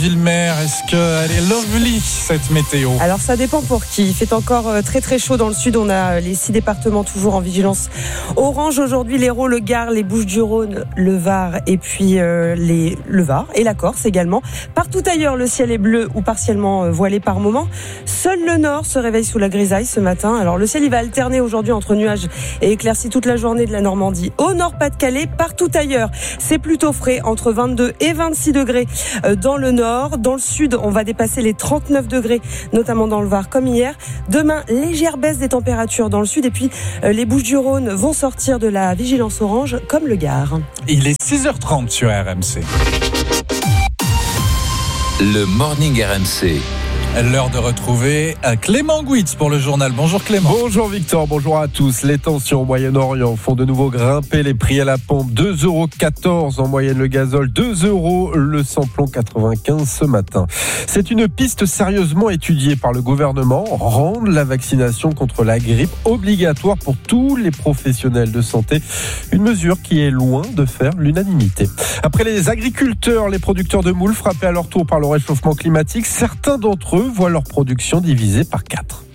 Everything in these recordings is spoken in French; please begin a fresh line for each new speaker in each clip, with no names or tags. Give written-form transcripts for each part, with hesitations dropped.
Villemer, est-ce qu'elle est lovely cette météo?
Alors ça dépend pour qui. Il fait encore très très chaud dans le sud. On a les 6 départements toujours en vigilance orange aujourd'hui, l'Hérault, le Gard, les Bouches-du-Rhône, le Var et puis le Var et la Corse également. Partout ailleurs, le ciel est bleu ou partiellement voilé par moment. Seul le nord se réveille sous la grisaille ce matin. Alors le ciel il va alterner aujourd'hui entre nuages et éclaircies toute la journée de la Normandie au nord Pas-de-Calais. Partout ailleurs, c'est plutôt frais, entre 22 et 26 degrés dans le nord. Dans le sud, on va dépasser les 39 degrés, notamment dans le Var comme hier. Demain, légère baisse des températures dans le sud et puis les Bouches-du-Rhône vont sortir de la vigilance orange comme le Gard.
Il est 6h30 sur RMC.
Le Morning RMC.
L'heure de retrouver Clément Gouitz pour le journal. Bonjour Clément.
Bonjour Victor, bonjour à tous. Les tensions au Moyen-Orient font de nouveau grimper les prix à la pompe. 2,14 € en moyenne le gazole, 2 € le samplon 95 ce matin. C'est une piste sérieusement étudiée par le gouvernement, rendre la vaccination contre la grippe obligatoire pour tous les professionnels de santé. Une mesure qui est loin de faire l'unanimité. Après les agriculteurs, les producteurs de moules frappés à leur tour par le réchauffement climatique, certains d'entre eux voient leur production divisée par 4.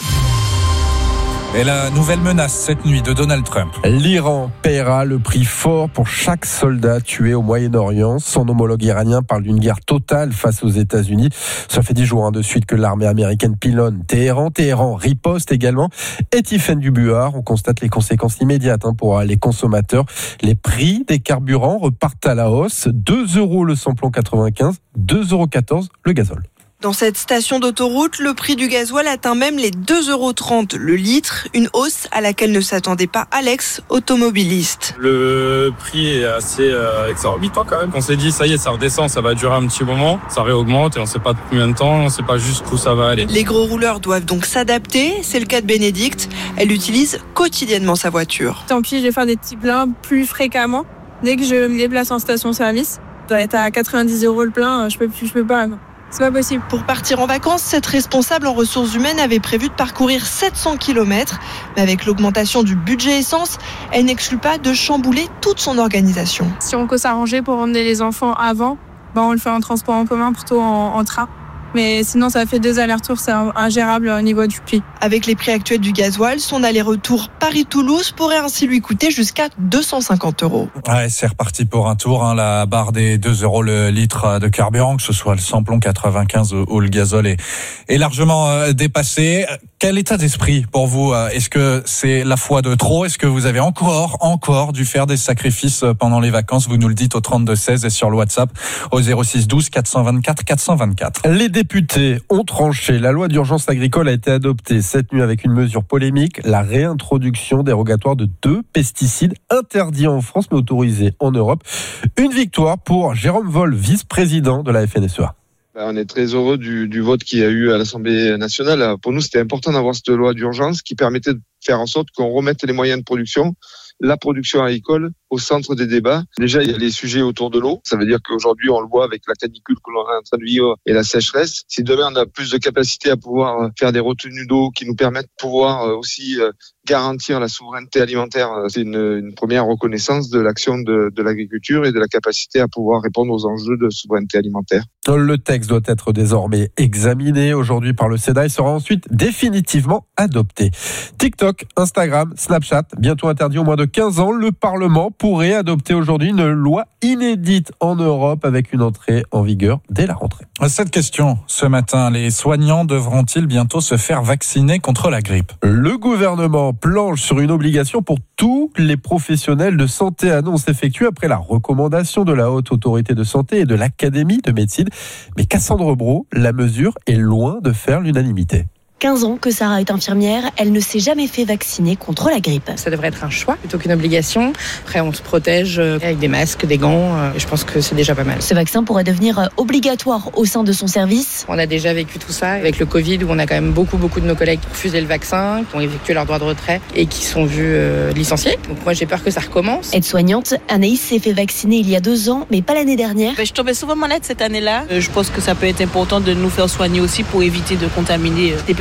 Et la nouvelle menace cette nuit de Donald Trump.
L'Iran paiera le prix fort pour chaque soldat tué au Moyen-Orient. Son homologue iranien parle d'une guerre totale face aux États-Unis. Ça fait 10 jours de suite que l'armée américaine pilonne Téhéran. Téhéran riposte également. Et Tiffaine Dubuart, on constate les conséquences immédiates pour les consommateurs. Les prix des carburants repartent à la hausse. 2 € le samplon 95, 2,14 € le gazole.
Dans cette station d'autoroute, le prix du gasoil atteint même les 2,30 € le litre, une hausse à laquelle ne s'attendait pas Alex, automobiliste.
Le prix est assez exorbitant quand même. On s'est dit ça y est, ça redescend, ça va durer un petit moment, ça réaugmente et on ne sait pas combien de temps, on ne sait pas jusqu'où ça va aller.
Les gros rouleurs doivent donc s'adapter, c'est le cas de Bénédicte, elle utilise quotidiennement sa voiture.
Tant pis, je vais faire des petits pleins plus fréquemment. Dès que je me déplace en station-service, je dois être à 90 € le plein, je peux pas. C'est pas possible.
Pour partir en vacances, cette responsable en ressources humaines avait prévu de parcourir 700 km. Mais avec l'augmentation du budget essence, elle n'exclut pas de chambouler toute son organisation.
Si on peut s'arranger pour emmener les enfants avant, on le fait en transport en commun, plutôt en train. Mais sinon, ça fait 2 allers-retours, c'est ingérable au niveau du prix.
Avec les prix actuels du gasoil, son aller-retour Paris-Toulouse pourrait ainsi lui coûter jusqu'à 250 €.
Ouais, c'est reparti pour un tour, la barre des 2 € le litre de carburant, que ce soit le samplon 95 ou le gazole est largement dépassé. Quel état d'esprit pour vous? Est-ce que c'est la fois de trop? Est-ce que vous avez encore dû faire des sacrifices pendant les vacances? Vous nous le dites au 32-16 et sur le WhatsApp au 06 12 424 424.
Les députés ont tranché. La loi d'urgence agricole a été adoptée cette nuit avec une mesure polémique, la réintroduction dérogatoire de 2 pesticides interdits en France mais autorisés en Europe. Une victoire pour Jérôme Vol, vice-président de la FNSEA.
On est très heureux du vote qu'il y a eu à l'Assemblée nationale. Pour nous, c'était important d'avoir cette loi d'urgence qui permettait de faire en sorte qu'on remette les moyens de production, la production agricole, au centre des débats. Déjà, il y a les sujets autour de l'eau. Ça veut dire qu'aujourd'hui, on le voit avec la canicule que l'on est en train de vivre et la sécheresse. Si demain, on a plus de capacité à pouvoir faire des retenues d'eau qui nous permettent de pouvoir aussi garantir la souveraineté alimentaire, c'est une première reconnaissance de l'action de l'agriculture et de la capacité à pouvoir répondre aux enjeux de souveraineté alimentaire.
Le texte doit être désormais examiné aujourd'hui par le Sénat et sera ensuite définitivement adopté. TikTok, Instagram, Snapchat, bientôt interdit aux moins de 15 ans. Le Parlement pourrait adopter aujourd'hui une loi inédite en Europe avec une entrée en vigueur dès la rentrée.
Cette question ce matin, les soignants devront-ils bientôt se faire vacciner contre la grippe?
Le gouvernement planche sur une obligation pour tous les professionnels de santé, annonce effectuée après la recommandation de la Haute Autorité de Santé et de l'Académie de médecine. Mais Cassandre Brault, la mesure est loin de faire l'unanimité.
15 ans que Sarah est infirmière, elle ne s'est jamais fait vacciner contre la grippe.
Ça devrait être un choix plutôt qu'une obligation. Après, on se protège avec des masques, des gants. Je pense que c'est déjà pas mal.
Ce vaccin pourrait devenir obligatoire au sein de son service.
On a déjà vécu tout ça avec le Covid où on a quand même beaucoup de nos collègues qui ont refusé le vaccin, qui ont effectué leur droit de retrait et qui sont vus licenciés. Donc moi, j'ai peur que ça recommence.
Aide-soignante, Anaïs s'est fait vacciner il y a 2 ans, mais pas l'année dernière.
Je tombais souvent malade cette année-là. Je pense que ça peut être important de nous faire soigner aussi pour éviter de contaminer des personnes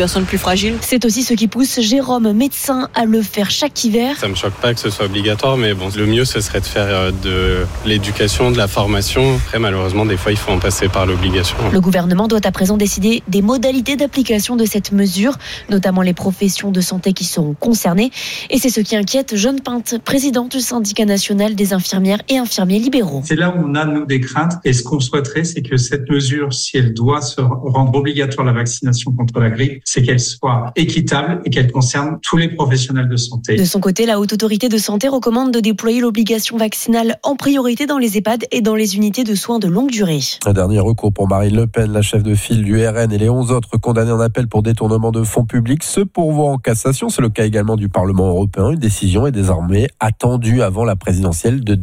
personnes plus fragiles.
C'est aussi ce qui pousse Jérôme, médecin, à le faire chaque hiver.
Ça me choque pas que ce soit obligatoire, mais bon, le mieux ce serait de faire de l'éducation, de la formation. Après, malheureusement, des fois, il faut en passer par l'obligation.
Le gouvernement doit à présent décider des modalités d'application de cette mesure, notamment les professions de santé qui seront concernées. Et c'est ce qui inquiète John Pinte, président du syndicat national des infirmières et infirmiers libéraux.
C'est là où on a, nous, des craintes. Et ce qu'on souhaiterait, c'est que cette mesure, si elle doit se rendre obligatoire la vaccination contre la grippe, c'est qu'elle soit équitable et qu'elle concerne tous les professionnels de santé.
De son côté, la Haute Autorité de Santé recommande de déployer l'obligation vaccinale en priorité dans les EHPAD et dans les unités de soins de longue durée.
Un dernier recours pour Marine Le Pen, la chef de file du RN, et les 11 autres condamnés en appel pour détournement de fonds publics se pourvoient en cassation. C'est le cas également du Parlement européen. Une décision est désormais attendue avant la présidentielle de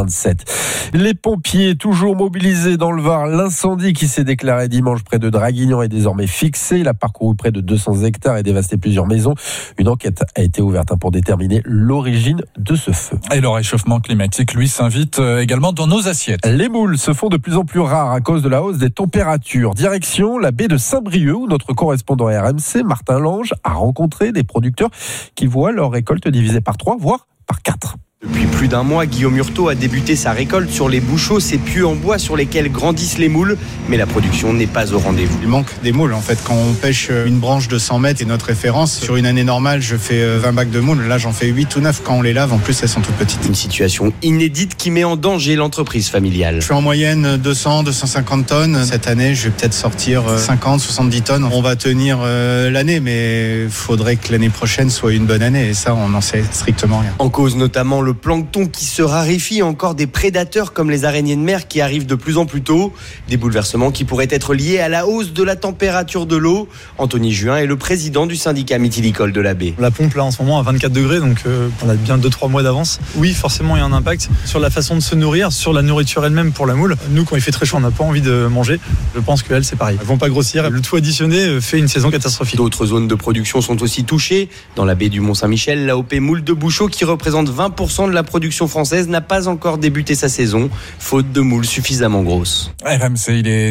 2027. Les pompiers toujours mobilisés dans le Var. L'incendie qui s'est déclaré dimanche près de Draguignan est désormais fixé. Il a parcouru près de 200 hectares et dévasté plusieurs maisons. Une enquête a été ouverte pour déterminer l'origine de ce feu.
Et le réchauffement climatique, lui, s'invite également dans nos assiettes.
Les moules se font de plus en plus rares à cause de la hausse des températures. Direction la baie de Saint-Brieuc où notre correspondant RMC, Martin Lange, a rencontré des producteurs qui voient leur récolte divisée par 3, voire par 4.
Depuis plus d'un mois, Guillaume Hurtaud a débuté sa récolte sur les bouchots, ces pieux en bois sur lesquels grandissent les moules. Mais la production n'est pas au rendez-vous.
Il manque des moules en fait. Quand on pêche une branche de 100 mètres, c'est notre référence. Sur une année normale, je fais 20 bacs de moules. Là, j'en fais 8 ou 9 quand on les lave. En plus, elles sont toutes petites.
Une situation inédite qui met en danger l'entreprise familiale.
Je fais en moyenne 200, 250 tonnes. Cette année, je vais peut-être sortir 50, 70 tonnes. On va tenir l'année, mais il faudrait que l'année prochaine soit une bonne année. Et ça, on n'en sait strictement rien.
En cause notamment le plancton qui se raréfie, encore des prédateurs comme les araignées de mer qui arrivent de plus en plus tôt. Des bouleversements qui pourraient être liés à la hausse de la température de l'eau. Anthony Juin est le président du syndicat mythilicole de la baie.
La pompe là en ce moment à 24 degrés, donc on a bien 2-3 mois d'avance. Oui, forcément il y a un impact sur la façon de se nourrir, sur la nourriture elle-même pour la moule. Nous quand il fait très chaud on n'a pas envie de manger. Je pense qu'elles c'est pareil. Elles vont pas grossir. Le tout additionné fait une saison catastrophique.
D'autres zones de production sont aussi touchées. Dans la baie du Mont-Saint-Michel, l'AOP Moule de Bouchot qui représente 20% de la production française n'a pas encore débuté sa saison, faute de moules suffisamment grosses.
RMC, il est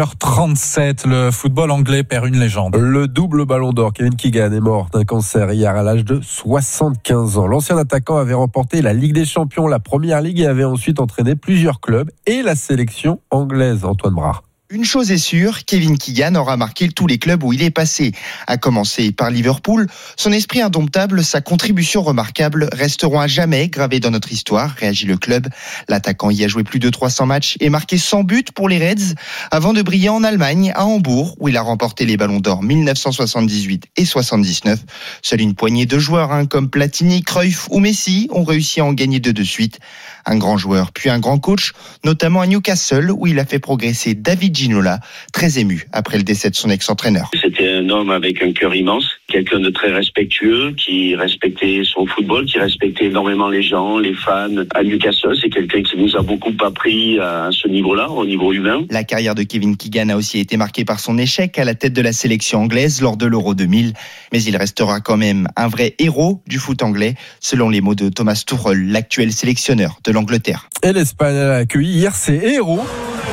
6h37. Le football anglais perd une légende.
Le double ballon d'or, Kevin Keegan, est mort d'un cancer hier à l'âge de 75 ans. L'ancien attaquant avait remporté la Ligue des Champions, la Première Ligue et avait ensuite entraîné plusieurs clubs et la sélection anglaise. Antoine Brard.
Une chose est sûre, Kevin Keegan aura marqué tous les clubs où il est passé. À commencer par Liverpool, son esprit indomptable, sa contribution remarquable resteront à jamais gravés dans notre histoire, réagit le club. L'attaquant y a joué plus de 300 matchs et marqué 100 buts pour les Reds, avant de briller en Allemagne, à Hambourg, où il a remporté les ballons d'or 1978 et 79. Seule une poignée de joueurs, comme Platini, Cruyff ou Messi, ont réussi à en gagner 2 de suite. Un grand joueur, puis un grand coach, notamment à Newcastle, où il a fait progresser David Ginola, très ému après le décès de son ex-entraîneur.
C'était un homme avec un cœur immense, quelqu'un de très respectueux, qui respectait son football, qui respectait énormément les gens, les fans. À Newcastle, c'est quelqu'un qui nous a beaucoup appris à ce niveau-là, au niveau humain.
La carrière de Kevin Keegan a aussi été marquée par son échec à la tête de la sélection anglaise lors de l'Euro 2000. Mais il restera quand même un vrai héros du foot anglais, selon les mots de Thomas Tuchel, l'actuel sélectionneur de l'Angleterre.
Et l'Espagne a accueilli hier ses héros.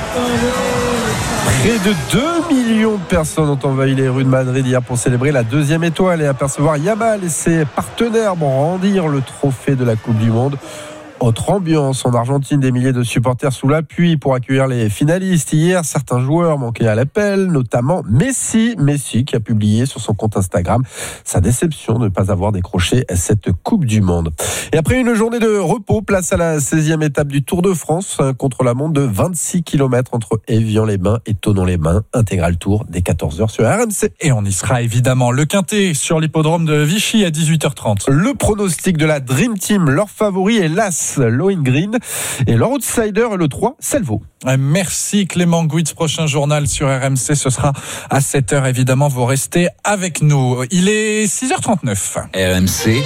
Près de 2 millions de personnes ont envahi les rues de Madrid hier pour célébrer la 2e étoile et apercevoir Yamal et ses partenaires brandir le trophée de la Coupe du Monde. Autre ambiance en Argentine, des milliers de supporters sous la pluie pour accueillir les finalistes. Hier, certains joueurs manquaient à l'appel, notamment Messi qui a publié sur son compte Instagram sa déception de ne pas avoir décroché cette Coupe du Monde. Et après une journée de repos, place à la 16e étape du Tour de France, un contre-la-montre de 26 km entre Évian-les-Bains et Thonon-les-Bains. Intégral Tour dès 14h sur RMC.
Et on y sera évidemment. Le Quintet sur l'hippodrome de Vichy à 18h30.
Le pronostic de la Dream Team, leur favori est l'As Lohengrin et leur outsider est le 3 Selvo.
Merci Clément Gouitz. Prochain journal sur RMC, ce sera à 7h évidemment. Vous restez avec nous. Il est 6h39.
RMC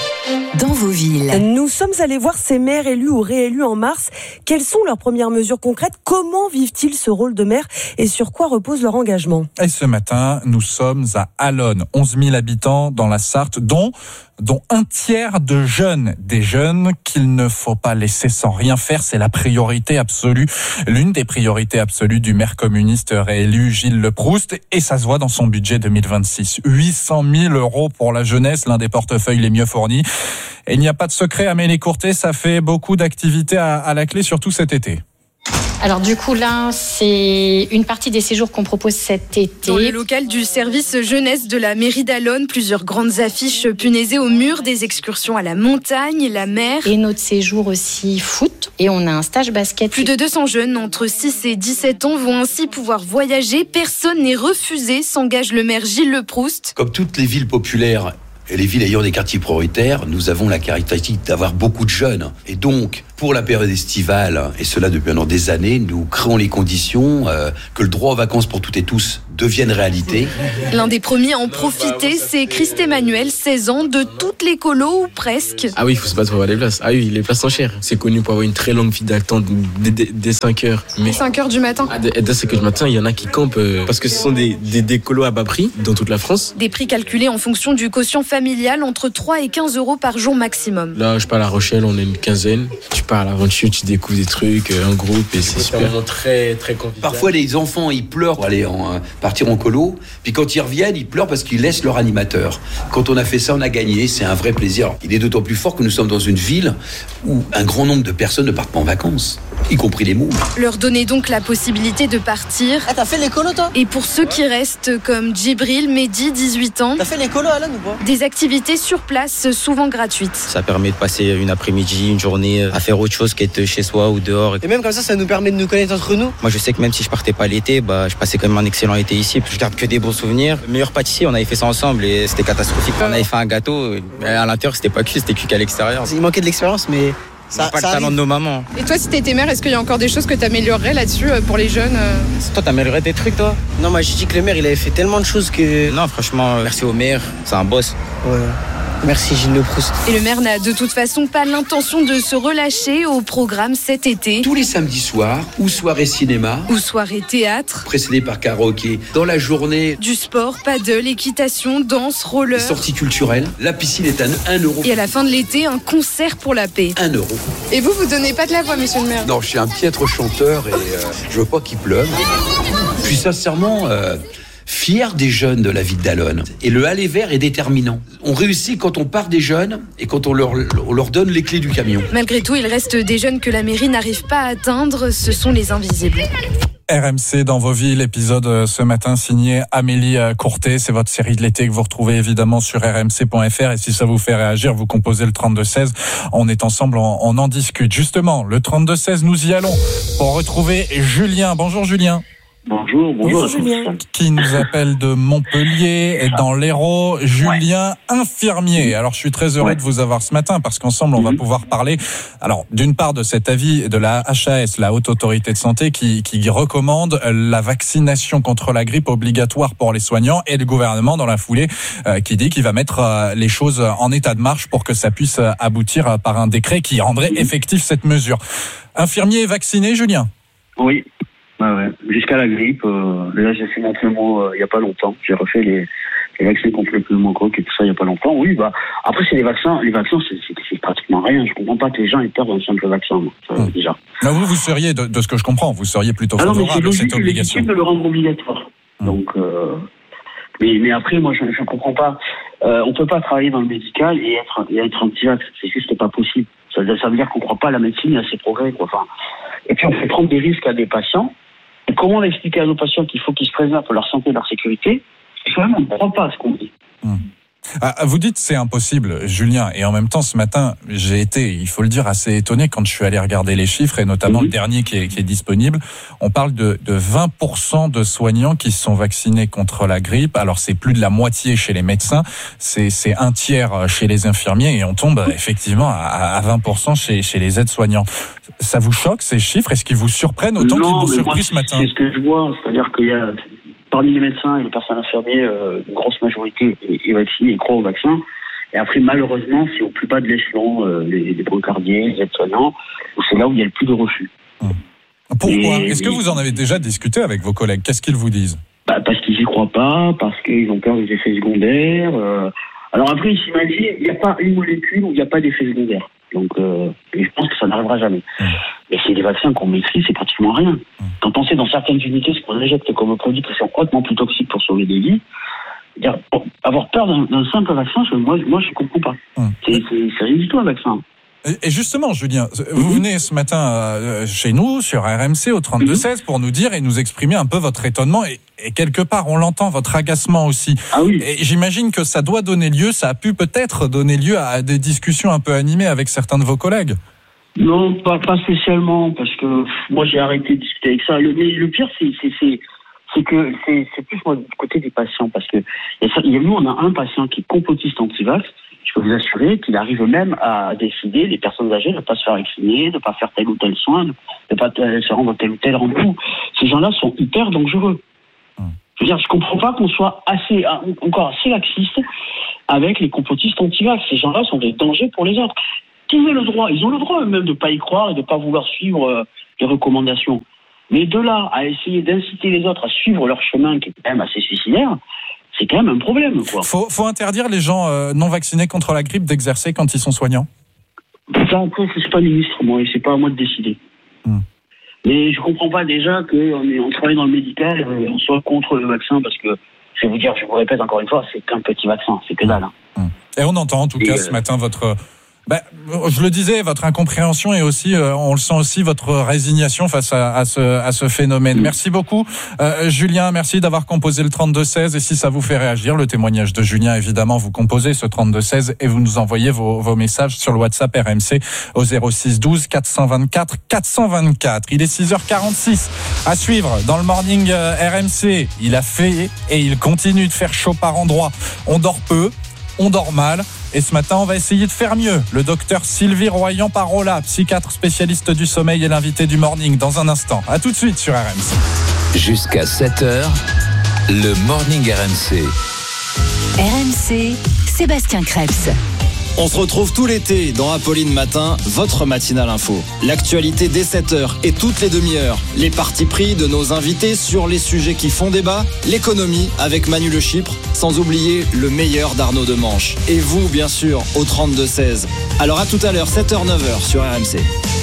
dans vos villes.
Nous sommes allés voir ces maires élus ou réélus en mars. Quelles sont leurs premières mesures concrètes ? Comment vivent-ils ce rôle de maire et sur quoi repose leur engagement ?
Et ce matin, nous sommes à Allonne, 11 000 habitants dans la Sarthe, dont un tiers de jeunes. Des jeunes qu'il ne faut pas laisser sans rien faire, c'est la priorité absolue, l'une des priorités absolues du maire communiste réélu Gilles Leproust, et ça se voit dans son budget 2026. 800 000 € pour la jeunesse, l'un des portefeuilles les mieux fournis. Et il n'y a pas de secret, Amélie Courtet, ça fait beaucoup d'activités à la clé, surtout cet été.
Alors du coup là, c'est une partie des séjours qu'on propose cet été.
Dans le local du service jeunesse de la mairie d'Allonne, plusieurs grandes affiches punaisées au mur, des excursions à la montagne, la mer.
Et notre séjour aussi foot. Et on a un stage basket.
Plus de 200 jeunes entre 6 et 17 ans vont ainsi pouvoir voyager. Personne n'est refusé, s'engage le maire Gilles Leproust.
Comme toutes les villes populaires et les villes ayant des quartiers prioritaires, nous avons la caractéristique d'avoir beaucoup de jeunes. Et donc, pour la période estivale, et cela depuis maintenant des années, nous créons les conditions que le droit aux vacances pour toutes et tous devienne réalité.
L'un des premiers à en profiter, c'est Christ Emmanuel, 16 ans, de toutes les colos ou presque.
Ah oui, il faut se battre pour avoir des places. Ah oui, les places sont chères. C'est connu pour avoir une très longue file d'attente dès 5 heures.
Mais 5 heures du matin.
Dès 5 heures du matin, il y en a qui campent parce que ce sont des colos à bas prix dans toute la France.
Des prix calculés en fonction du quotient familial, entre 3 et 15 € par jour maximum.
Là, je pars à La Rochelle, on est une quinzaine. Tu pars à l'aventure, tu découvres des trucs, un groupe, et c'est super. C'est vraiment très, très convivial.
Parfois, les enfants, ils pleurent pour aller partir en colo. Puis quand ils reviennent, ils pleurent parce qu'ils laissent leur animateur. Quand on a fait ça, on a gagné. C'est un vrai plaisir. Il est d'autant plus fort que nous sommes dans une ville où un grand nombre de personnes ne partent pas en vacances, y compris les mômes.
Leur donner donc la possibilité de partir.
Ah, t'as fait les colos, toi ?
Et pour ceux qui restent, comme Djibril, Mehdi, 18 ans.
T'as fait les colos à Allonne ou pas ?
Des activités sur place, souvent gratuites.
Ça permet de passer une après-midi, une journée à faire autre chose qu'être chez soi ou dehors.
Et même comme ça nous permet de nous connaître entre nous.
Moi, je sais que même si je partais pas l'été, je passais quand même un excellent été ici. Je garde que des bons souvenirs. Le meilleur pâtissier, on avait fait ça ensemble et c'était catastrophique. On avait fait un gâteau, à l'intérieur, c'était pas cuit, c'était cuit qu'à l'extérieur.
Il manquait de l'expérience, mais ça
pas le talent de nos mamans.
Et toi, si t'étais maire, est-ce qu'il y a encore des choses que t'améliorerais là-dessus pour les jeunes ?
Toi, t'améliorerais des trucs, toi ?
Non, moi, j'ai dit que le maire, il avait fait tellement de choses que...
Non, franchement, merci au maire, c'est un boss.
Ouais. Merci Gilles Leproust.
Et le maire n'a de toute façon pas l'intention de se relâcher au programme cet été.
Tous les samedis soirs, ou soirée cinéma,
ou soirée théâtre,
précédée par karaoké. Dans la journée,
du sport, paddle, équitation, danse, roller.
Les sorties culturelles. La piscine est à 1 €.
Et à la fin de l'été, un concert pour la paix.
1 €.
Et vous donnez pas de la voix, monsieur le maire ?
Non, je suis un piètre chanteur et je veux pas qu'il pleuve. Je suis sincèrement... fier des jeunes de la ville d'Allonne. Et le aller vert est déterminant. On réussit quand on part des jeunes et quand on leur donne les clés du camion.
Malgré tout, il reste des jeunes que la mairie n'arrive pas à atteindre. Ce sont les invisibles.
RMC dans vos villes, épisode ce matin signé Amélie Courtet. C'est votre série de l'été que vous retrouvez évidemment sur rmc.fr. Et si ça vous fait réagir, vous composez le 32-16. On est ensemble, on en discute. Justement, le 32-16, nous y allons pour retrouver Julien. Bonjour Julien.
Bonjour
Julien.
Qui nous appelle de Montpellier et dans l'Hérault. Julien, infirmier. Alors je suis très heureux de vous avoir ce matin parce qu'ensemble on va pouvoir parler, alors d'une part de cet avis de la HAS, la Haute Autorité de Santé, qui recommande la vaccination contre la grippe obligatoire pour les soignants, et le gouvernement dans la foulée qui dit qu'il va mettre les choses en état de marche pour que ça puisse aboutir par un décret qui rendrait effectif cette mesure. Infirmier vacciné, Julien ?
Oui. Ouais. Jusqu'à la grippe, là j'ai fait mon pneumo il n'y a pas longtemps. J'ai refait les vaccins contre le pneumocoque et tout ça il n'y a pas longtemps. Oui, après c'est les vaccins c'est pratiquement rien. Je comprends pas que les gens aient peur d'un simple vaccin, déjà.
Là, vous seriez, de ce que je comprends, vous seriez plutôt favorable à cette obligation.
C'est logique de le rendre obligatoire. Donc, mais après, moi je comprends pas. On peut pas travailler dans le médical et être anti-vax. C'est juste pas possible. Ça veut dire qu'on croit pas à la médecine et à ses progrès, quoi. Enfin, et puis on fait prendre des risques à des patients. Et comment on expliquer à nos patients qu'il faut qu'ils se préservent pour leur santé et leur sécurité ? Parce que même on ne croit pas à ce qu'on dit.
Vous dites c'est impossible, Julien, et en même temps ce matin j'ai été, il faut le dire, assez étonné quand je suis allé regarder les chiffres, et notamment le dernier qui est disponible. On parle de 20% de soignants qui sont vaccinés contre la grippe. Alors c'est plus de la moitié chez les médecins, c'est un tiers chez les infirmiers, et on tombe effectivement à 20% chez les aides-soignants. Ça vous choque ces chiffres ? Est-ce qu'ils vous surprennent autant qu'ils m'ont surpris ce matin ?
C'est ce que je vois, c'est-à-dire qu'il y a parmi les médecins et les personnes infirmières, une grosse majorité est vaccinée et croit au vaccin. Et après, malheureusement, c'est au plus bas de l'échelon, les brocardiers, les aides-soignants, où c'est là où il y a le plus de refus.
Pourquoi ? Est-ce que vous en avez déjà discuté avec vos collègues ? Qu'est-ce qu'ils vous disent ?
Parce qu'ils y croient pas, parce qu'ils ont peur des effets secondaires. Alors après, ils s'imaginent, il n'y a pas une molécule où il n'y a pas d'effets secondaires. Donc, je pense que ça n'arrivera jamais. Et c'est des vaccins qu'on maîtrise, c'est pratiquement rien. Quand on sait dans certaines unités ce qu'on injecte comme produits qui sont hautement plus toxiques pour sauver des vies, avoir peur d'un simple vaccin, moi je comprends pas. C'est rien du tout un vaccin.
Et justement, Julien, vous venez ce matin chez nous, sur RMC, au 32-16, pour nous dire et nous exprimer un peu votre étonnement. Et quelque part, on l'entend, votre agacement aussi.
Ah oui.
Et j'imagine que ça doit donner lieu, ça a pu peut-être donner lieu à des discussions un peu animées avec certains de vos collègues.
Non, pas spécialement, parce que moi j'ai arrêté de discuter avec ça. Le pire, c'est que c'est plus moi du côté des patients, parce que nous on a un patient qui est complotiste anti-vax. Je peux vous assurer qu'il arrive même à décider, les personnes âgées, de ne pas se faire vacciner, de ne pas faire tel ou tel soin, de ne pas se rendre tel ou tel rendez-vous. Ces gens-là sont hyper dangereux. Je veux dire, je comprends pas qu'on soit encore assez laxiste avec les complotistes anti-vax. Ces gens-là sont des dangers pour les autres. Ils ont le droit eux-mêmes de ne pas y croire et de ne pas vouloir suivre les recommandations. Mais de là à essayer d'inciter les autres à suivre leur chemin, qui est quand même assez suicidaire, c'est quand même un problème, quoi.
Faut interdire les gens non vaccinés contre la grippe d'exercer quand ils sont soignants ?
Ça encore, je suis pas ministre, moi, et c'est pas à moi de décider. Mais je comprends pas déjà qu'on travaille dans le médical et on soit contre le vaccin, parce que, je vais vous répète encore une fois, c'est qu'un petit vaccin, c'est que dalle.
Et on entend en tout cas ce matin votre... je le disais, votre incompréhension et aussi, on le sent aussi, votre résignation face à ce phénomène. Merci beaucoup, Julien. Merci d'avoir composé le 32-16. Et si ça vous fait réagir, le témoignage de Julien, évidemment, vous composez ce 32-16 et vous nous envoyez vos messages sur le WhatsApp RMC au 06 12 424 424. Il est 6h46 à suivre dans le morning RMC. Il a fait et il continue de faire chaud par endroits. On dort peu. On dort mal. Et ce matin, on va essayer de faire mieux. Le docteur Sylvie Royan-Parola, psychiatre spécialiste du sommeil, est l'invité du morning dans un instant. À tout de suite sur RMC.
Jusqu'à 7h, le morning RMC.
RMC, Sébastien Krebs.
On se retrouve tout l'été dans Apolline Matin, votre matinale info. L'actualité dès 7h et toutes les demi-heures. Les partis pris de nos invités sur les sujets qui font débat. L'économie avec Manu Le Chypre, sans oublier le meilleur d'Arnaud Demanche. Et vous, bien sûr, au 32-16. Alors à tout à l'heure, 7h-9h sur RMC.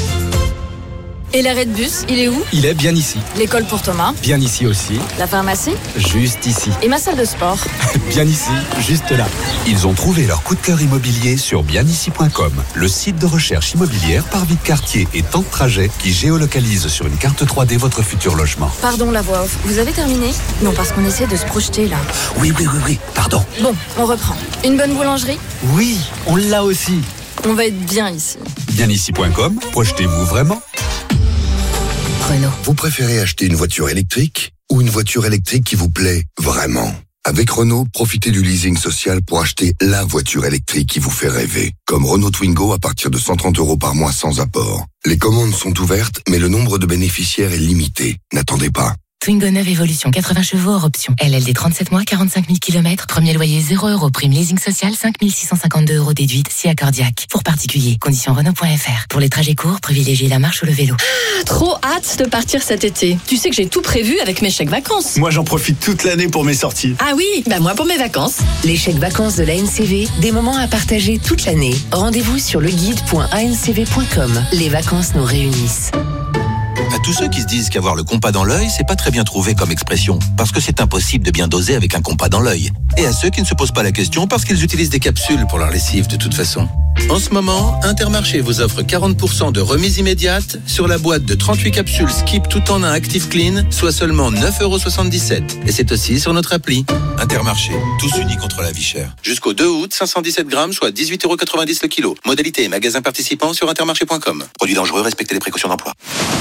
Et l'arrêt de bus, il est où ?
Il est bien ici.
L'école pour Thomas ?
Bien ici aussi.
La pharmacie ?
Juste ici.
Et ma salle de sport ?
Bien ici, juste là.
Ils ont trouvé leur coup de cœur immobilier sur bienici.com, le site de recherche immobilière par vie de quartier et temps de trajet qui géolocalise sur une carte 3D votre futur logement.
Pardon la voix off, vous avez terminé ? Non, parce qu'on essaie de se projeter là.
Oui, pardon.
Bon, on reprend. Une bonne boulangerie ?
Oui, on l'a aussi.
On va être bien ici.
Bienici.com, projetez-vous vraiment ?
Renault.
Vous préférez acheter une voiture électrique ou une voiture électrique qui vous plaît vraiment ? Avec Renault, profitez du leasing social pour acheter la voiture électrique qui vous fait rêver. Comme Renault Twingo à partir de 130 € par mois sans apport. Les commandes sont ouvertes, mais le nombre de bénéficiaires est limité. N'attendez pas.
Twingo 9 Evolution, 80 chevaux hors option. LLD 37 mois, 45 000 km. Premier loyer 0 €. Prime leasing social, 5 652 € déduite, si accordiaque. Pour particuliers, conditions Renault.fr. Pour les trajets courts, privilégiez la marche ou le vélo.
Trop hâte de partir cet été. Tu sais que j'ai tout prévu avec mes chèques vacances.
Moi, j'en profite toute l'année pour mes sorties.
Ah oui, moi pour mes vacances.
Les chèques vacances de l'ANCV, des moments à partager toute l'année. Rendez-vous sur leguide.ancv.com. Les vacances nous réunissent.
À tous ceux qui se disent qu'avoir le compas dans l'œil, c'est pas très bien trouvé comme expression, parce que c'est impossible de bien doser avec un compas dans l'œil. Et à ceux qui ne se posent pas la question parce qu'ils utilisent des capsules pour leur lessive de toute façon. En ce moment, Intermarché vous offre 40% de remise immédiate sur la boîte de 38 capsules Skip tout en un Active Clean, soit seulement 9,77 €. Et c'est aussi sur notre appli. Intermarché, tous unis contre la vie chère. Jusqu'au 2 août, 517 grammes, soit 18,90 € le kilo. Modalité et magasin participant sur intermarché.com. Produit dangereux, respectez les précautions d'emploi.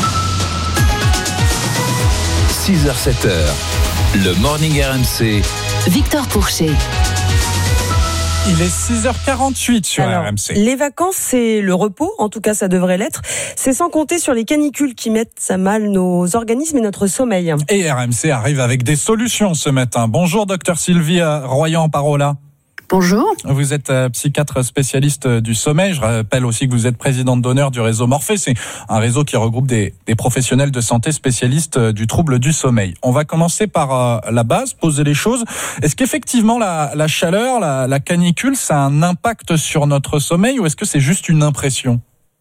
6h-7h, le morning RMC.
Victor Pourchet.
Il est 6h48 sur RMC.
Les vacances, c'est le repos, en tout cas ça devrait l'être. C'est sans compter sur les canicules qui mettent à mal nos organismes et notre sommeil.
Et RMC arrive avec des solutions ce matin. Bonjour docteur Sylvie Royan-Parola.
Bonjour.
Vous êtes psychiatre spécialiste du sommeil. Je rappelle aussi que vous êtes présidente d'honneur du réseau Morphée. C'est un réseau qui regroupe des professionnels de santé spécialistes du trouble du sommeil. On va commencer par la base, poser les choses. Est-ce qu'effectivement la chaleur, la canicule, ça a un impact sur notre sommeil ou est-ce que c'est juste une impression ?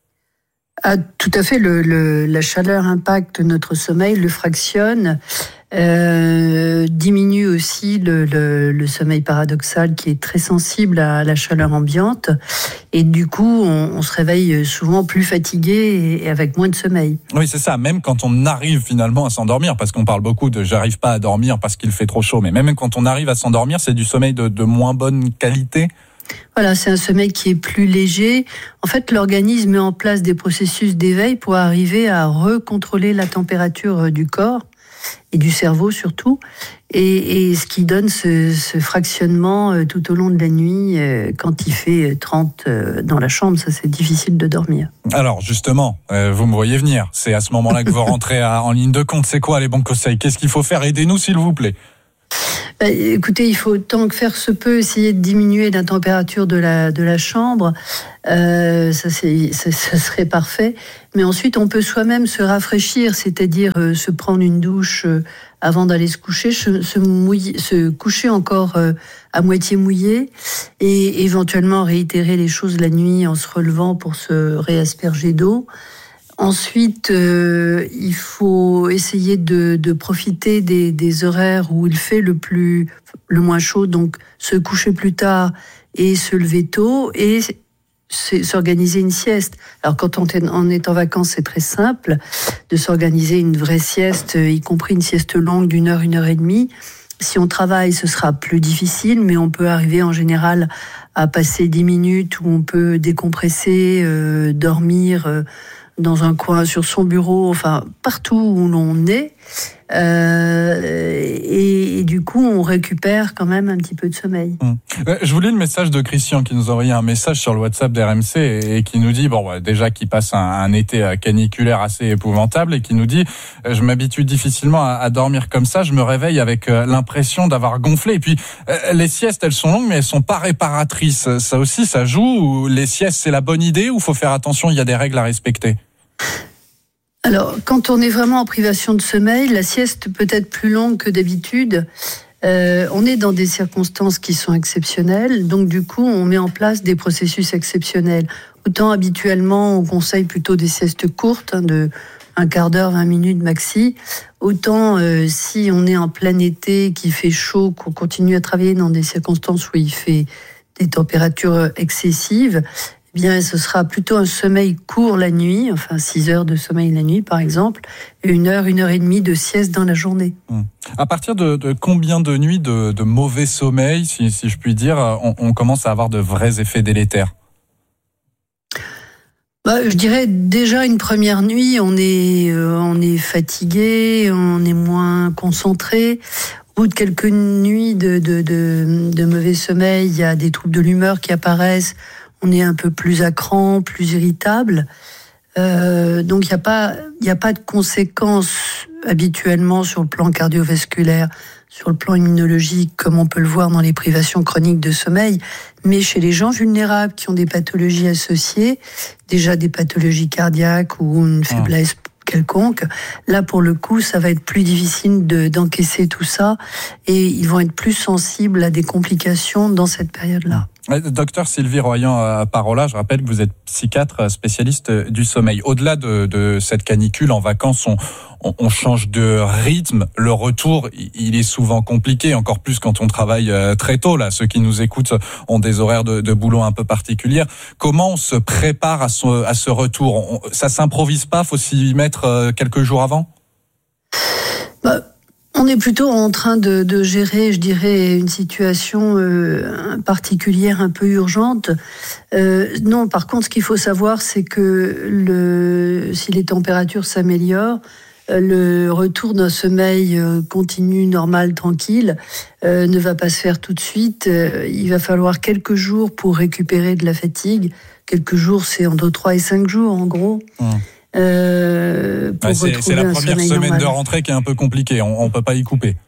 Tout à fait, la chaleur impacte notre sommeil, le fractionne, diminue aussi le sommeil paradoxal qui est très sensible à la chaleur ambiante et du coup on se réveille souvent plus fatigué et avec moins de sommeil.
Oui, c'est ça, même quand on arrive finalement à s'endormir, parce qu'on parle beaucoup de j'arrive pas à dormir parce qu'il fait trop chaud, mais même quand on arrive à s'endormir, c'est du sommeil de moins bonne qualité.
Voilà, c'est un sommeil qui est plus léger. En fait, l'organisme met en place des processus d'éveil pour arriver à recontrôler la température du corps et du cerveau surtout, et ce qui donne ce fractionnement tout au long de la nuit quand il fait 30 dans la chambre, ça c'est difficile de dormir.
Alors justement, vous me voyez venir, c'est à ce moment-là que vous rentrez en ligne de compte. C'est quoi les bons conseils ? Qu'est-ce qu'il faut faire ? Aidez-nous s'il vous plaît.
Écoutez, il faut tant que faire se peut essayer de diminuer la température de la chambre. Ça serait parfait. Mais ensuite, on peut soi-même se rafraîchir, c'est-à-dire se prendre une douche avant d'aller se coucher, se coucher encore à moitié mouillé et éventuellement réitérer les choses la nuit en se relevant pour se réasperger d'eau. Ensuite, il faut essayer de profiter des horaires où il fait le moins chaud, donc se coucher plus tard et se lever tôt et s'organiser une sieste. Alors quand on est en vacances, c'est très simple de s'organiser une vraie sieste, y compris une sieste longue d'1 heure, 1 heure et demie. Si on travaille, ce sera plus difficile, mais on peut arriver en général à passer 10 minutes où on peut décompresser, dormir dans un coin sur son bureau, enfin partout où l'on est, et du coup on récupère quand même un petit peu de sommeil.
Je vous lis le message de Christian qui nous a envoyé un message sur le WhatsApp d'RMC et qui nous dit déjà qu'il passe un été caniculaire assez épouvantable et qui nous dit je m'habitue difficilement à dormir comme ça, je me réveille avec l'impression d'avoir gonflé et puis les siestes elles sont longues mais elles sont pas réparatrices. Ça aussi ça joue, ou les siestes c'est la bonne idée ou faut faire attention, il y a des règles à respecter?
Alors, quand on est vraiment en privation de sommeil, la sieste peut être plus longue que d'habitude. On est dans des circonstances qui sont exceptionnelles, donc du coup, on met en place des processus exceptionnels. Autant habituellement, on conseille plutôt des siestes courtes, de 1 quart d'heure, 20 minutes maxi. Autant si on est en plein été, qu'il fait chaud, qu'on continue à travailler dans des circonstances où il fait des températures excessives, bien, ce sera plutôt un sommeil court la nuit, enfin 6 heures de sommeil la nuit par exemple, et 1 heure, 1 heure et demie de sieste dans la journée.
À partir de combien de nuits de mauvais sommeil, si je puis dire, on commence à avoir de vrais effets délétères?
Je dirais déjà une première nuit, on est fatigué, on est moins concentré. Au bout de quelques nuits de mauvais sommeil, il y a des troubles de l'humeur qui apparaissent. On est un peu plus à cran, plus irritable. Donc, il n'y a pas de conséquences habituellement sur le plan cardiovasculaire, sur le plan immunologique, comme on peut le voir dans les privations chroniques de sommeil. Mais chez les gens vulnérables qui ont des pathologies associées, déjà des pathologies cardiaques ou une faiblesse quelconque, là pour le coup ça va être plus difficile d'encaisser tout ça et ils vont être plus sensibles à des complications dans cette période-là.
Docteur Sylvie Royan-Parola, je rappelle que vous êtes psychiatre spécialiste du sommeil. Au-delà de cette canicule en vacances, on change de rythme. Le retour, il est souvent compliqué, encore plus quand on travaille très tôt. Là, ceux qui nous écoutent ont des horaires de boulot un peu particulières. Comment on se prépare à ce retour? Ça s'improvise pas? Faut s'y mettre quelques jours avant?
On est plutôt en train de gérer, je dirais, une situation particulière, un peu urgente. Non, par contre, ce qu'il faut savoir, c'est que si les températures s'améliorent, le retour d'un sommeil continu, normal, tranquille, ne va pas se faire tout de suite. Il va falloir quelques jours pour récupérer de la fatigue. Quelques jours, c'est entre 3 et 5 jours, en gros.
C'est la première semaine de rentrée qui est un peu compliquée, on peut pas y couper.